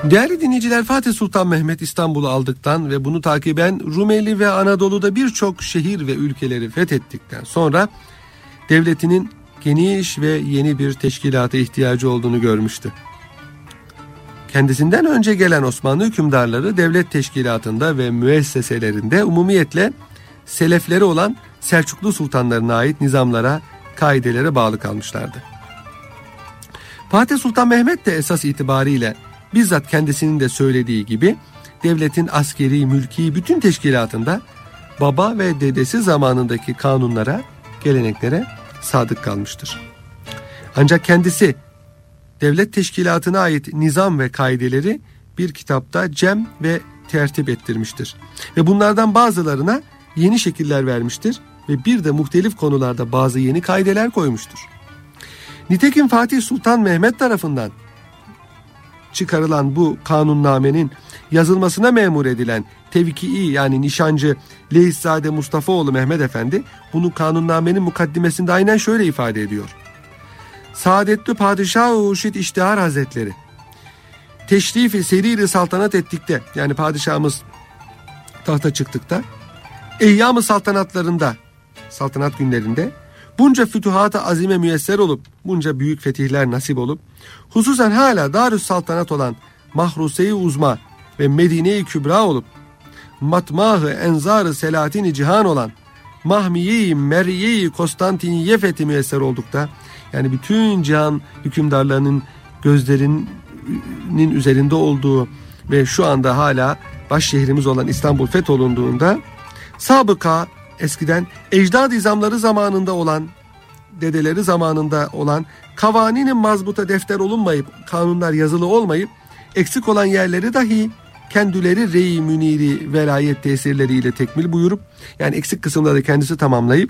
Değerli dinleyiciler, Fatih Sultan Mehmet İstanbul'u aldıktan ve bunu takiben Rumeli ve Anadolu'da birçok şehir ve ülkeleri fethettikten sonra devletinin geniş ve yeni bir teşkilata ihtiyacı olduğunu görmüştü. Kendisinden önce gelen Osmanlı hükümdarları devlet teşkilatında ve müesseselerinde umumiyetle selefleri olan Selçuklu sultanlarına ait nizamlara, kaidelere bağlı kalmışlardı. Fatih Sultan Mehmet de esas itibariyle bizzat kendisinin de söylediği gibi devletin askeri, mülki bütün teşkilatında baba ve dedesi zamanındaki kanunlara, geleneklere sadık kalmıştır. Ancak kendisi devlet teşkilatına ait nizam ve kaideleri bir kitapta cem ve tertip ettirmiştir. Ve bunlardan bazılarına yeni şekiller vermiştir ve bir de muhtelif konularda bazı yeni kaideler koymuştur. Nitekim Fatih Sultan Mehmet tarafından çıkarılan bu kanunnamenin yazılmasına memur edilen tevkii yani nişancı Leyizzade Mustafaoğlu Mehmet Efendi bunu kanunnamenin mukaddimesinde aynen şöyle ifade ediyor. Saadetli Padişah-ı Hurşit İştihar Hazretleri teşrif-i seri-i saltanat ettikte, yani padişahımız tahta çıktıkta, eyyam-ı saltanatlarında, saltanat günlerinde bunca fütuhat-ı azime müyesser olup, bunca büyük fetihler nasip olup, hususen hala Darüs Saltanat olan Mahruse-i Uzma ve Medine-i Kübra olup, matmah-ı enzar-ı Selatin-i Cihan olan Mahmiye-i Meriye-i Konstantiniye fethi müyesser oldukta, yani bütün cihan hükümdarlarının gözlerinin üzerinde olduğu ve şu anda hala baş şehrimiz olan İstanbul fetholunduğunda, sabıka eskiden ecdad izamları zamanında olan, dedeleri zamanında olan kavaninin mazbuta defter olunmayıp, kanunlar yazılı olmayıp, eksik olan yerleri dahi kendileri rey-i müniri velayet tesirleriyle tekmil buyurup, yani eksik kısımları kendisi tamamlayıp,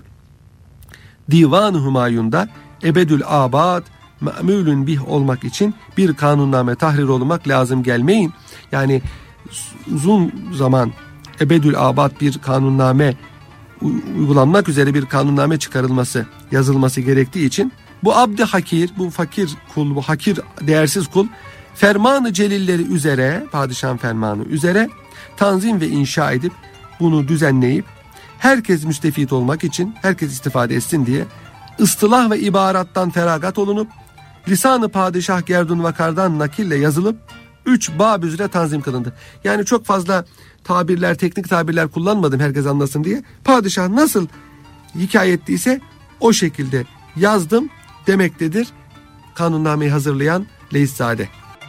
Divan-ı Hümayun'da ebedül abad me'mülün bih olmak için bir kanunname tahrir olmak lazım gelmeyin. Yani uzun zaman ebedül abad bir kanunname uygulanmak üzere bir kanunname çıkarılması, yazılması gerektiği için bu abd-i hakir, bu fakir kul, bu hakir değersiz kul ferman-ı celilleri üzere, padişahın fermanı üzere tanzim ve inşa edip bunu düzenleyip herkes müstefit olmak için, herkes istifade etsin diye ıstılah ve ibarattan feragat olunup lisan-ı padişah gerdun vakardan nakille yazılıp 3 bab üzere tanzim kılındı. Yani çok fazla tabirler, teknik tabirler kullanmadım herkes anlasın diye. Padişah nasıl hikaye ettiyse o şekilde yazdım demektedir kanunnameyi hazırlayan Leyizzade.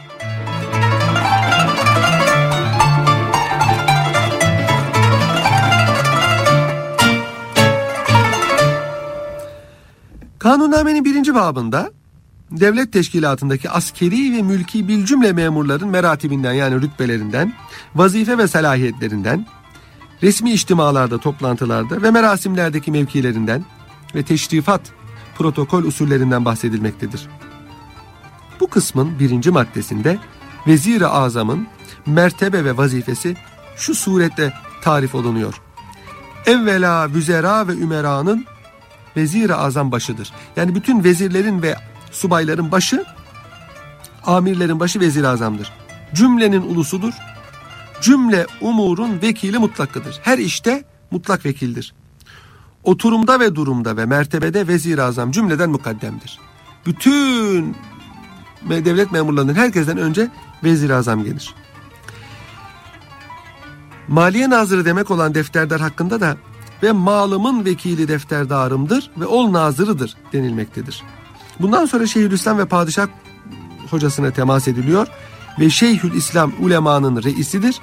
Kanunnamenin 1. babında devlet teşkilatındaki askeri ve mülki bilcümle memurların meratibinden, yani rütbelerinden, vazife ve salahiyetlerinden, resmi içtimalarda, toplantılarda ve merasimlerdeki mevkilerinden ve teşrifat, protokol usullerinden bahsedilmektedir. Bu kısmın 1. maddesinde Vezir-i Azam'ın mertebe ve vazifesi şu surette tarif olunuyor. Evvela vüzera ve ümera'nın Vezir-i Azam başıdır. Yani bütün vezirlerin ve subayların başı, amirlerin başı Vezir-i Azam'dır. Cümlenin ulusudur. Cümle umurun vekili mutlakıdır. Her işte mutlak vekildir. Oturumda ve durumda ve mertebede Vezir-i Azam cümleden mukaddemdir. Bütün devlet memurlarının herkesten önce Vezir-i Azam gelir. Maliye Nazırı demek olan defterdar hakkında da ve malımın vekili defterdarımdır ve ol nazırıdır denilmektedir. Bundan sonra Şeyhülislam ve Padişah hocasına temas ediliyor ve Şeyhülislam ulemanın reisidir